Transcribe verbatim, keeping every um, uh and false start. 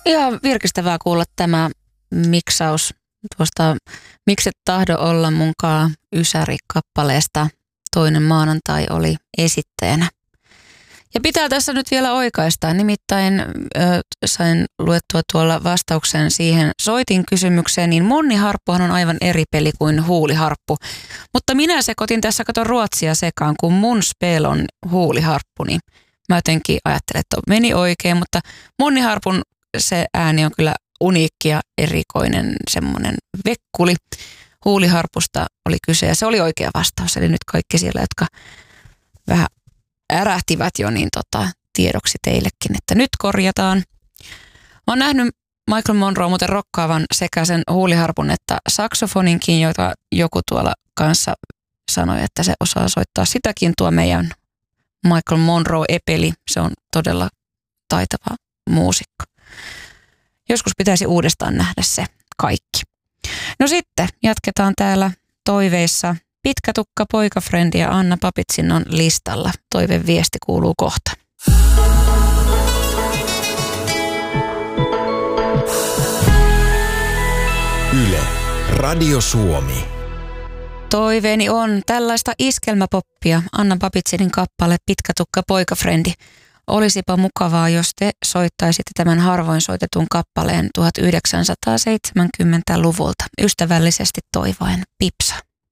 Ihan virkistävää kuulla tämä miksaus tuosta Mikset tahdo olla munkaan Ysäri-kappaleesta. Toinen maanantai oli esitteenä. Ja pitää tässä nyt vielä oikaista. Nimittäin ö, sain luettua tuolla vastauksen siihen soitin kysymykseen, niin monniharppuhan on aivan eri peli kuin huuliharppu. Mutta minä sekoitin tässä, kato ruotsia sekaan, kun mun spel on huuliharppu, niin mä jotenkin ajattelen, että meni oikein, mutta monniharpun se ääni on kyllä uniikki ja erikoinen semmoinen vekkuli. Huuliharpusta oli kyse ja se oli oikea vastaus. Eli nyt kaikki siellä, jotka vähän ärähtivät jo, niin tota, tiedoksi teillekin, että nyt korjataan. Mä oon nähnyt Michael Monroe muuten rokkaavan sekä sen huuliharpun että saksofoninkin, jota joku tuolla kanssa sanoi, että se osaa soittaa sitäkin, tuo meidän Michael Monroe-epeli. Se on todella taitava muusikko. Joskus pitäisi uudestaan nähdä se kaikki. No sitten jatketaan täällä toiveissa. Pitkä tukka poikafrendi ja Anna Papitsin on listalla. Toiveviesti kuuluu kohta. Yle, Radio Suomi. Toiveeni on tällaista iskelmäpoppia. Anna Papitsinin kappale Pitkä tukka poikafrendi. Olisipa mukavaa, jos te soittaisitte tämän harvoin soitetun kappaleen tuhatyhdeksänsataaseitsemänkymmentäluvulta. Ystävällisesti toivoen Pipsa.